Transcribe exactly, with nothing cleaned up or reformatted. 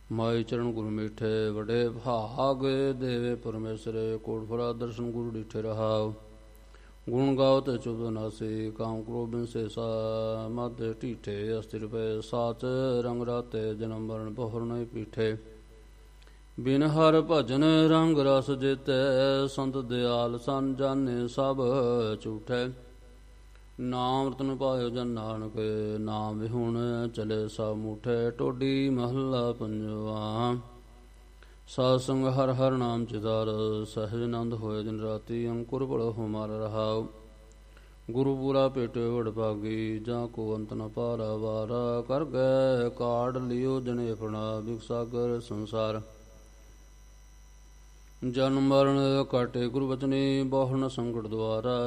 ਮਾਈ ਚਰਨ ਗੁਰੂ ਮੀਠੇ ਵਡੇ ਭਾਗ ਦੇਵੇ ਪਰਮੇਸ਼ਰ ਕੋਟ ਫਰਾ ਦਰਸ਼ਨ ਗੁਰੂ ਡਿਠੇ ਰਹਾਉ। ਗੁਣ ਗਾਓ ਤੇ ਚੁਬ ਨਾਸੀ ਕਾਮ ਕ੍ਰੋਧ ਬਿਨ ਸੇਸਾ ਮਦ ਢੀਠੇ ਅਸਥਿਰ ਪਏ ਸਾਚ ਰੰਗ ਰਾਤੇ ਜਨਮ ਮਰਨ ਬਹੁਰ ਨਹੀਂ ਪੀਠੇ। ਬਿਨ ਹਰ ਭਜਨ ਰੰਗ ਰਸ ਜੀਤੈ ਸੰਤ ਦਿਆਲ ਸਨ ਜਾਣੇ ਸਭ ਝੂਠੇ। ਨਾਮ ਰਤਨ ਪਾਇਓ ਜਨ ਨਾਨਕ ਨਾਮ ਵਿਹੁਣ ਚਲੇ ਸਭ ਮੂਠੇ। ਟੋਡੀ ਮਹੱਲਾ ਪੰਜਵਾ। ਸਾਧ ਸੰਗ ਹਰ ਹਰ ਨਾਮ ਚਿਤਾਰ ਸਹਿਜ ਆਨੰਦ ਹੋਏ ਦਿਨ ਰਾਤੀ ਅੰਕੁਰ ਭਲੋ ਹਮਾਰ ਰਹਾਉ। ਗੁਰੂ ਪੂਰਾ ਭੇਟੇ ਵਡ ਭਾਗੀ ਜਾਂ ਕੋ ਅੰਤ ਨ ਪਾਰਾ ਵਾਰਾ। ਕਰ ਗਏ ਕਾੜ ਲਿਓ ਜਨੇ ਆਪਣਾ ਬਿਕ ਸਾਗਰ ਸੰਸਾਰ। ਜਨਮ ਮਰਨ ਕਾਟੇ ਗੁਰੂ ਬਚਨੀ ਬਹੁ ਨ ਸੰਕਟ ਦੁਆਰਾ।